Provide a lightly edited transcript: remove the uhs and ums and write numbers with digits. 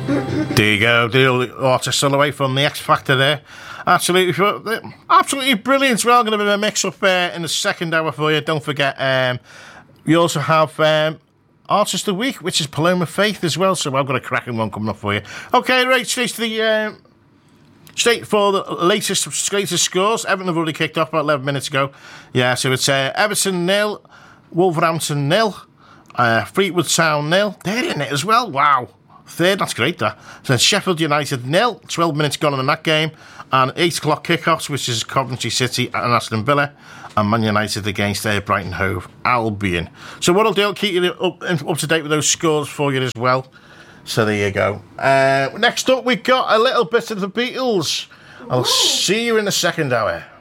There you go, the artist all the way from the X Factor there. Absolutely brilliant. We're all going to be a mix up in the second hour for you. Don't forget, we also have Artist of the Week, which is Paloma Faith as well. So I've got a cracking one coming up for you. Okay, right, straight for the latest scores. Everton have already kicked off about 11 minutes ago. Yeah, so it's Everton 0, Wolverhampton 0, Fleetwood Town 0. They're in it as well. Wow. Third, that's great, that. So Sheffield United 0, 12 minutes gone in that game. And 8 o'clock kickoffs, which is Coventry City and Aston Villa. And Man United against Brighton Hove Albion. So what I'll do, I'll keep you up to date with those scores for you as well. So there you go. Next up, we got a little bit of the Beatles. I'll see you in the second hour.